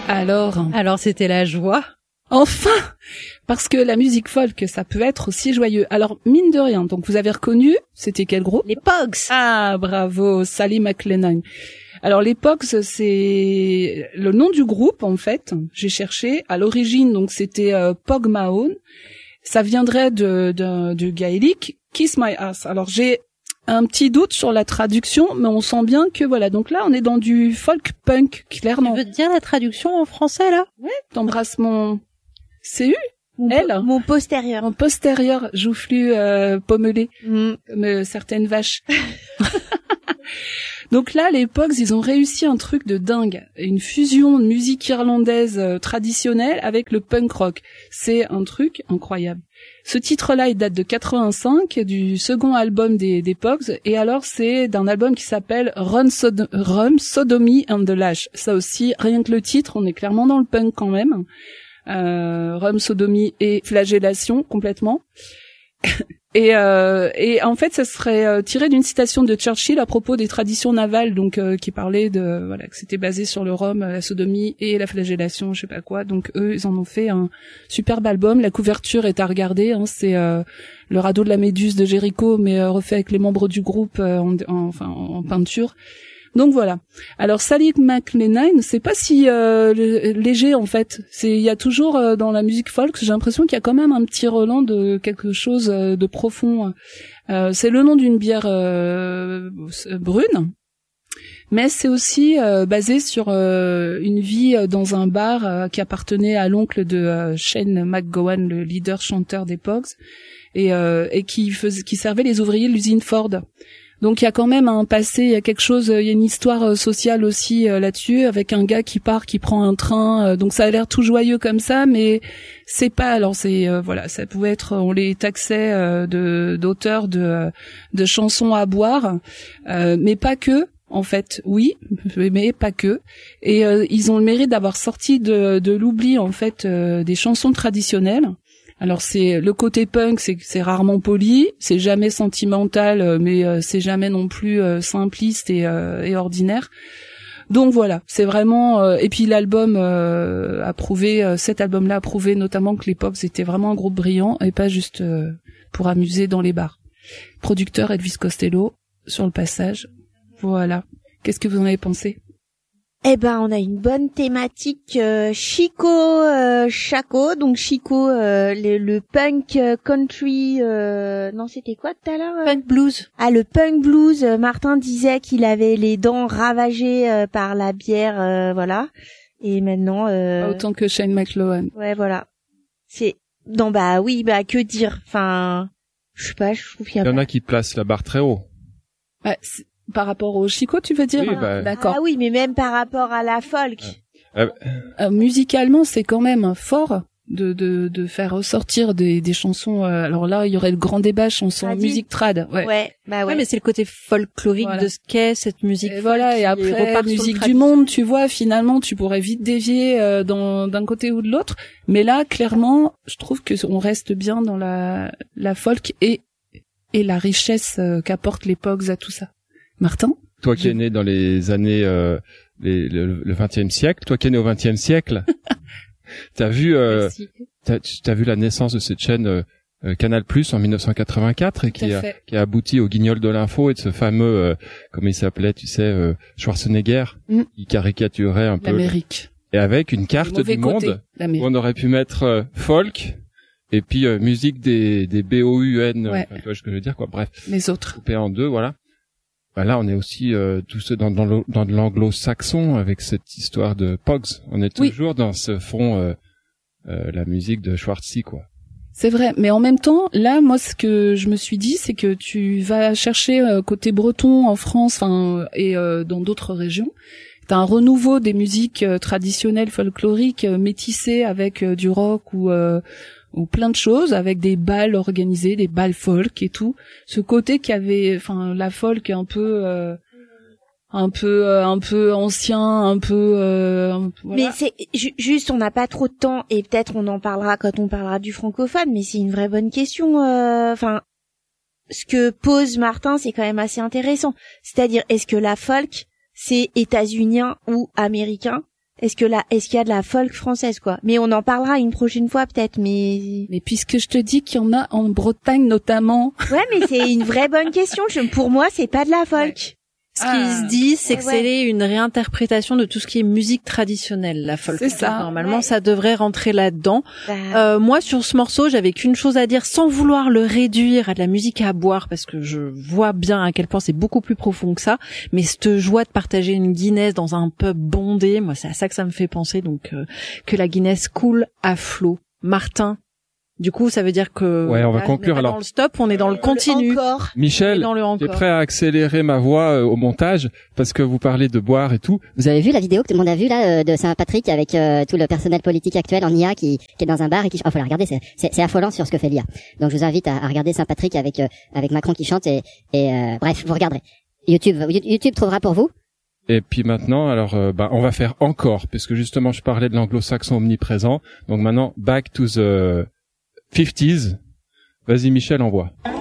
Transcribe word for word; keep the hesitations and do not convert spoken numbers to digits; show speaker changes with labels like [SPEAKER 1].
[SPEAKER 1] Alors,
[SPEAKER 2] alors c'était la joie.
[SPEAKER 1] Enfin, parce que la musique folk, ça peut être aussi joyeux. Alors, mine de rien, donc vous avez reconnu, c'était quel groupe?
[SPEAKER 2] Les Pogues.
[SPEAKER 1] Ah, bravo, Sally McLennan. Alors, les Pogues, c'est le nom du groupe, en fait. J'ai cherché. À l'origine, donc, c'était euh, Pog Mahone. Ça viendrait de, de, du gaélique, Kiss My Ass. Alors, j'ai un petit doute sur la traduction, mais on sent bien que voilà. Donc là, on est dans du folk punk, clairement.
[SPEAKER 2] Tu veux te dire la traduction en français, là?
[SPEAKER 1] Ouais. T'embrasses mon C U?
[SPEAKER 3] Mon,
[SPEAKER 1] Elle,
[SPEAKER 3] po- mon postérieur.
[SPEAKER 1] Mon postérieur, joufflu euh, pommelé,
[SPEAKER 3] Mm.
[SPEAKER 1] comme euh, certaines vaches. Donc là, les Pogues, ils ont réussi un truc de dingue, une fusion de musique irlandaise euh, traditionnelle avec le punk rock. C'est un truc incroyable. Ce titre-là, il date de quatre-vingt-cinq, du second album des, des Pogues, et alors c'est d'un album qui s'appelle Rum, Sod- Rum, Sodomy and the Lash. Ça aussi, rien que le titre, on est clairement dans le punk quand même. Euh, Rum, Sodomie et Flagellation complètement. et, euh, et en fait, ça serait euh, tiré d'une citation de Churchill à propos des traditions navales, donc euh, qui parlait de voilà que c'était basé sur le rhum, la sodomie et la flagellation, je sais pas quoi. Donc eux, ils en ont fait un superbe album. La couverture est à regarder. Hein, c'est euh, le radeau de la Méduse de Jéricho, mais euh, refait avec les membres du groupe euh, en, en, enfin en peinture. Donc voilà. Alors Sally McLennan, c'est pas si euh, léger en fait. C'est il y a toujours euh, dans la musique folk, j'ai l'impression qu'il y a quand même un petit relent de quelque chose euh, de profond. Euh, c'est le nom d'une bière euh, brune, mais c'est aussi euh, basé sur euh, une vie dans un bar euh, qui appartenait à l'oncle de euh, Shane McGowan, le leader chanteur des Pogues, et, euh, et qui faisait, qui servait les ouvriers de l'usine Ford. Donc il y a quand même un passé, il y a quelque chose, il y a une histoire sociale aussi euh, là-dessus, avec un gars qui part, qui prend un train. Euh, donc ça a l'air tout joyeux comme ça, mais c'est pas. Alors c'est euh, voilà, ça pouvait être, on les taxait euh, de d'auteurs de de chansons à boire, euh, mais pas que. En fait, oui, mais pas que. Et euh, ils ont le mérite d'avoir sorti de de l'oubli en fait euh, des chansons traditionnelles. Alors c'est le côté punk, c'est c'est rarement poli, c'est jamais sentimental, mais euh, c'est jamais non plus euh, simpliste et, euh, et ordinaire. Donc voilà, c'est vraiment euh, et puis l'album euh, a prouvé, euh, cet album-là a prouvé notamment que les Pogues étaient vraiment un groupe brillant et pas juste euh, pour amuser dans les bars. Producteur Elvis Costello sur le passage. Voilà. Qu'est-ce que vous en avez pensé?
[SPEAKER 3] Eh ben, on a une bonne thématique euh, Chico euh, Chaco, donc Chico euh, le, le punk euh, country. Euh, non, c'était quoi tout à l'heure euh
[SPEAKER 2] Punk blues.
[SPEAKER 3] Ah, le punk blues. euh, Martin disait qu'il avait les dents ravagées euh, par la bière, euh, voilà. Et maintenant. Euh...
[SPEAKER 1] Pas autant que Shane McLohan.
[SPEAKER 3] Ouais, voilà. C'est non, bah oui, bah que dire. Enfin, je sais pas, je trouve qu'il y a.
[SPEAKER 4] Il y en
[SPEAKER 3] pas...
[SPEAKER 4] a qui placent la barre très haut.
[SPEAKER 1] Bah, par rapport au Chico, tu veux dire?
[SPEAKER 4] Oui, bah...
[SPEAKER 1] D'accord.
[SPEAKER 3] Ah oui, mais même par rapport à la folk.
[SPEAKER 4] Euh...
[SPEAKER 1] Euh, musicalement, c'est quand même fort de de de faire ressortir des des chansons. Euh, alors là, il y aurait le grand débat chanson
[SPEAKER 3] Tradi.
[SPEAKER 1] musique trad. Ouais.
[SPEAKER 3] Ouais, bah ouais.
[SPEAKER 2] Ouais, mais c'est le côté folklorique
[SPEAKER 1] Voilà.
[SPEAKER 2] de ce qu'est cette musique.
[SPEAKER 1] Et voilà. Et après, musique du monde, tu vois, finalement, tu pourrais vite dévier euh, dans d'un côté ou de l'autre. Mais là, clairement, je trouve que on reste bien dans la la folk et et la richesse euh, qu'apportent les Pogues à tout ça. Martin?
[SPEAKER 4] Toi qui es né dans les années euh, les, le, le vingtième siècle, toi qui es né au vingtième siècle, t'as vu euh, t'as, t'as vu la naissance de cette chaîne euh, euh, Canal Plus en mille neuf cent quatre-vingt-quatre et qui a, qui a abouti au Guignol de l'info et de ce fameux euh, comment il s'appelait, tu sais, euh, Schwarzenegger,
[SPEAKER 1] mm.
[SPEAKER 4] qui caricaturait un peu
[SPEAKER 1] l'Amérique.
[SPEAKER 4] Et avec une carte du
[SPEAKER 1] côté,
[SPEAKER 4] monde où on aurait pu mettre euh, folk et puis euh, musique des des B O U N,
[SPEAKER 1] ouais.
[SPEAKER 4] enfin, tu vois ce que je veux dire quoi. Bref.
[SPEAKER 1] Les autres.
[SPEAKER 4] Coupé en deux, voilà. Bah là, on est aussi euh, tous dans, dans, le, dans de l'anglo-saxon avec cette histoire de Pogues. On est toujours oui. dans ce fond, euh, euh, la musique de Schwartzy, quoi.
[SPEAKER 1] C'est vrai, mais en même temps, là, moi, ce que je me suis dit, c'est que tu vas chercher euh, côté breton en France, enfin, et euh, dans d'autres régions. T'as un renouveau des musiques euh, traditionnelles folkloriques euh, métissées avec euh, du rock ou euh, ou plein de choses, avec des balles organisées, des balles folk et tout. Ce côté qui avait, enfin, la folk un peu, euh, un peu, euh, un peu ancien, un peu. Euh, un peu voilà.
[SPEAKER 3] Mais c'est ju- juste, on n'a pas trop de temps et peut-être on en parlera quand on parlera du francophone. Mais c'est une vraie bonne question. Enfin, euh, ce que pose Martin, c'est quand même assez intéressant. C'est-à-dire, est-ce que la folk c'est états-unien ou américain? Est-ce que là, est-ce qu'il y a de la folk française, quoi? Mais on en parlera une prochaine fois, peut-être, mais...
[SPEAKER 1] Mais puisque je te dis qu'il y en a en Bretagne, notamment.
[SPEAKER 3] Ouais, mais c'est une vraie bonne question. Je, pour moi, c'est pas de la folk.
[SPEAKER 2] Ce
[SPEAKER 1] Ah.
[SPEAKER 2] qui se dit, c'est que
[SPEAKER 3] Ouais.
[SPEAKER 2] c'est une réinterprétation de tout ce qui est musique traditionnelle, la folk.
[SPEAKER 1] C'est ça.
[SPEAKER 2] Normalement,
[SPEAKER 3] Ouais.
[SPEAKER 2] ça devrait rentrer là-dedans.
[SPEAKER 3] Bah,
[SPEAKER 2] Euh, moi, sur ce morceau, j'avais qu'une chose à dire, sans vouloir le réduire à de la musique à boire, parce que je vois bien à quel point c'est beaucoup plus profond que ça. Mais cette joie de partager une Guinness dans un pub bondé, moi, c'est à ça que ça me fait penser. Donc, euh, que la Guinness coule à flot. Martin. Du coup, ça veut dire que
[SPEAKER 4] Ouais, on va
[SPEAKER 2] là,
[SPEAKER 4] conclure,
[SPEAKER 2] on est pas
[SPEAKER 4] alors.
[SPEAKER 2] dans le stop, on est dans le continu.
[SPEAKER 3] Encore.
[SPEAKER 2] On est
[SPEAKER 4] Michel,
[SPEAKER 2] dans le
[SPEAKER 4] tu es
[SPEAKER 2] encore.
[SPEAKER 4] prêt à accélérer ma voix euh, au montage parce que vous parlez de boire et tout.
[SPEAKER 5] Vous avez vu la vidéo que tout le monde a vue là euh, de Saint-Patrick avec euh, tout le personnel politique actuel en I A qui, qui est dans un bar et qui... Oh, faut la regarder, c'est, c'est, c'est affolant sur ce que fait l'I A. Donc je vous invite à, à regarder Saint-Patrick avec euh, avec Macron qui chante et, et euh, bref, vous regarderez. YouTube, YouTube trouvera pour vous.
[SPEAKER 4] Et puis maintenant, alors, euh, bah, on va faire encore, puisque justement, je parlais de l'anglo-saxon omniprésent. Donc maintenant, back to the fifties. Vas-y, Michel, envoie.